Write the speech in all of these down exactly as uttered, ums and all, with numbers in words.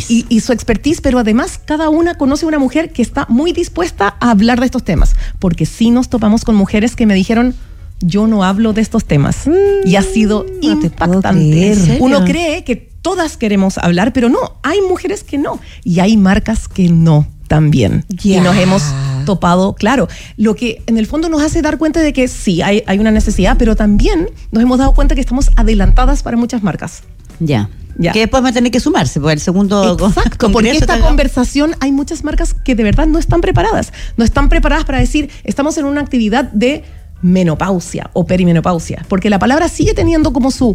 y, y su expertise, pero además cada una conoce una mujer que está muy dispuesta a hablar de estos temas, porque sí nos topamos con mujeres que me dijeron, yo no hablo de estos temas, mm, y ha sido no impactante. Uno cree que todas queremos hablar, pero no, hay mujeres que no, y hay marcas que no también, yeah. Y nos hemos topado, claro, lo que en el fondo nos hace dar cuenta de que sí, hay, hay una necesidad, pero también nos hemos dado cuenta que estamos adelantadas para muchas marcas. Ya. Ya. Que después va a tener que sumarse, porque el segundo... Exacto, porque esta te... conversación hay muchas marcas que de verdad no están preparadas. No están preparadas para decir, estamos en una actividad de menopausia o perimenopausia, porque la palabra sigue teniendo como su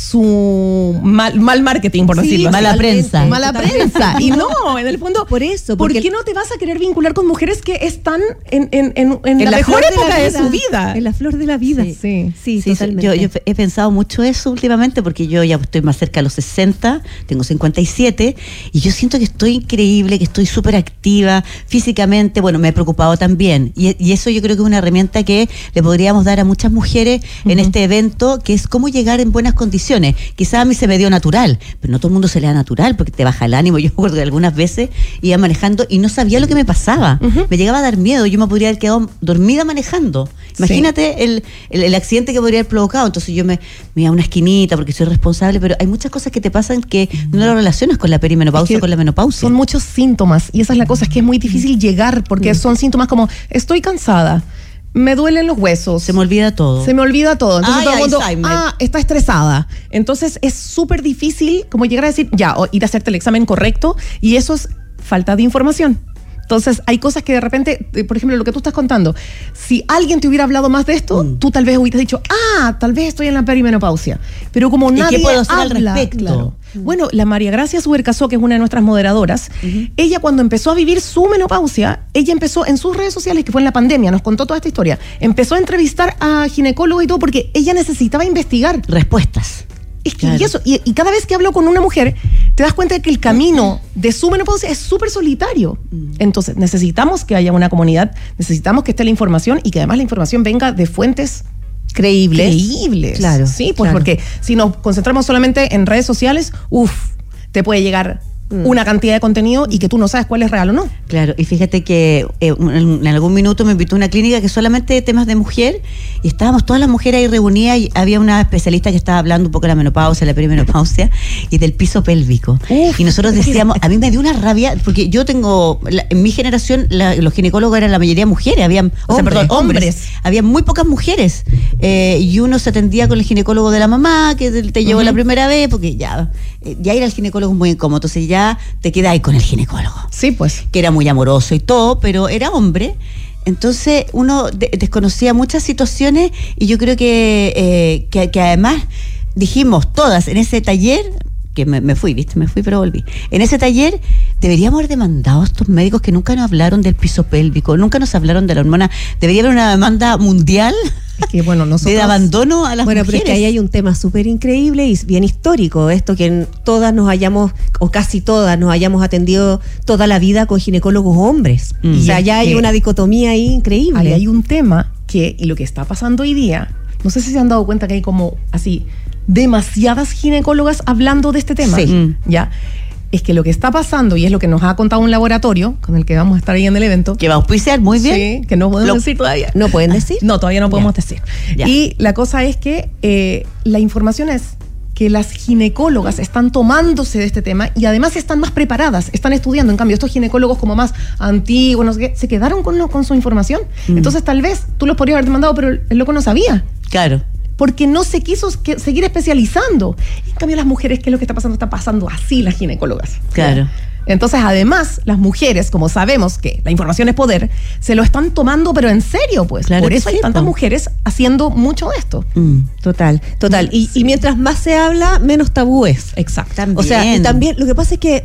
su mal, mal marketing, por sí, decirlo así. Mala prensa. Mala prensa. Y no, en el fondo, por eso. ¿por qué no te vas a querer vincular con mujeres que están en, en, en, en, en la, la mejor época de, de su vida? En la flor de la vida. Sí, sí, sí, sí totalmente. Yo, yo he pensado mucho eso últimamente, porque yo ya estoy más cerca de los sesenta, tengo cincuenta y siete, y yo siento que estoy increíble, que estoy súper activa físicamente. Bueno, me he preocupado también. Y, y eso yo creo que es una herramienta que le podríamos dar a muchas mujeres uh-huh. en este evento, que es cómo llegar en buenas condiciones. Quizás a mí se me dio natural, pero no todo el mundo se le da natural, porque te baja el ánimo. Yo me acuerdo que algunas veces iba manejando y no sabía lo que me pasaba. Uh-huh. Me llegaba a dar miedo, yo me podría haber quedado dormida manejando. Imagínate sí. el, el, el accidente que podría haber provocado. Entonces yo me, me iba a una esquinita porque soy responsable, pero hay muchas cosas que te pasan que no lo relacionas con la perimenopausia o con la menopausia. Son muchos síntomas, y esa es la cosa, es que es muy difícil llegar, porque uh-huh. son síntomas como, estoy cansada, me duelen los huesos. Se me olvida todo. Se me olvida todo. Entonces Ay, todo el mundo, Alzheimer. ah, está estresada. Entonces es súper difícil como llegar a decir, ya, o ir a hacerte el examen correcto, y eso es falta de información. Entonces hay cosas que de repente, por ejemplo, lo que tú estás contando, si alguien te hubiera hablado más de esto, mm. tú tal vez hubieras dicho, ah, tal vez estoy en la perimenopausia. Pero como ¿Y nadie qué puedo hacer habla, al respecto? Claro. Bueno, la María Gracia Subercasó, que es una de nuestras moderadoras, uh-huh. ella cuando empezó a vivir su menopausia, ella empezó en sus redes sociales, que fue en la pandemia, nos contó toda esta historia, empezó a entrevistar a ginecólogos y todo, porque ella necesitaba investigar. Respuestas. Es que claro. y, eso, y, y cada vez que hablo con una mujer, te das cuenta de que el camino de su menopausia es súper solitario. Mm. Entonces, necesitamos que haya una comunidad, necesitamos que esté la información, y que además la información venga de fuentes creíbles. Creíbles. Claro. Sí, pues claro. Porque si nos concentramos solamente en redes sociales, uff, te puede llegar mm. una cantidad de contenido y que tú no sabes cuál es real o no. Claro, y fíjate que eh, en algún minuto me invitó a una clínica que solamente de temas de mujer, y estábamos todas las mujeres ahí reunidas, y había una especialista que estaba hablando un poco de la menopausia, la perimenopausia y del piso pélvico. Uf, y nosotros decíamos, a mí me dio una rabia, porque yo tengo, la, en mi generación la, los ginecólogos eran la mayoría mujeres, habían, hombres, o sea, perdón, hombres, hombres. Había muy pocas mujeres, eh, y uno se atendía con el ginecólogo de la mamá, que te llevó uh-huh. la primera vez, porque ya, ya ir al ginecólogo es muy incómodo, entonces ya te quedas ahí con el ginecólogo. Sí, pues. Que era muy amoroso y todo, pero era hombre. Entonces uno de- desconocía muchas situaciones, y yo creo que, eh, que, que además dijimos todas en ese taller, que me, me fui, viste, me fui pero volví. En ese taller deberíamos haber demandado a estos médicos que nunca nos hablaron del piso pélvico, nunca nos hablaron de la hormona. Debería haber una demanda mundial es que, bueno, nosotros, de abandono a las bueno, mujeres. Pero es que ahí hay un tema súper increíble y bien histórico, esto que todas nos hayamos, o casi todas, nos hayamos atendido toda la vida con ginecólogos hombres. Mm. O sea, ya hay una dicotomía ahí increíble. Ahí hay un tema que, y lo que está pasando hoy día, no sé si se han dado cuenta que hay como así demasiadas ginecólogas hablando de este tema. Sí. ¿Ya? Es que lo que está pasando, y es lo que nos ha contado un laboratorio con el que vamos a estar ahí en el evento, que va a auspiciar muy bien. Sí, que no podemos Lo, decir todavía. ¿No pueden decir? No, todavía no podemos ya. decir. Ya. Y la cosa es que eh, la información es que las ginecólogas están tomándose de este tema, y además están más preparadas, están estudiando. En cambio, estos ginecólogos como más antiguos, no sé qué, se quedaron con, lo, con su información. Mm. Entonces, tal vez tú los podrías haber demandado, pero el loco no sabía. Claro. Porque no se quiso que, seguir especializando. En cambio, las mujeres, ¿qué es lo que está pasando? Está pasando así las ginecólogas. Claro. Entonces, además, las mujeres, como sabemos que la información es poder, se lo están tomando, pero en serio, pues. Claro. Por eso Sí, hay tantas po. mujeres haciendo mucho de esto. Mm. Total, total. Y, Sí. y mientras más se habla, menos tabú es. Exacto. También. O sea, y también lo que pasa es que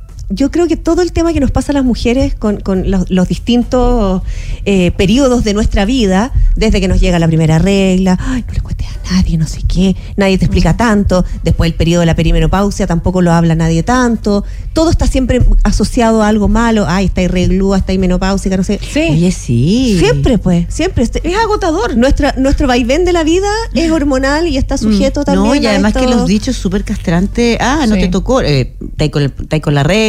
yo creo que todo el tema que nos pasa a las mujeres con, con los, los distintos eh, periodos de nuestra vida, desde que nos llega la primera regla, ay, no le cuentes a nadie, no sé qué, nadie te explica tanto, después el periodo de la perimenopausia tampoco lo habla nadie tanto, todo está siempre asociado a algo malo, ay, está irreglúa, está menopáusica, no sé. Sí. Oye, sí. Siempre, pues, siempre. Este, Es agotador. Nuestra, nuestro vaivén de la vida es hormonal y está sujeto Mm. también No, y a además esto. que los dichos súper castrantes, ah, no Sí. te tocó, eh, está ahí con, el- está ahí con la regla,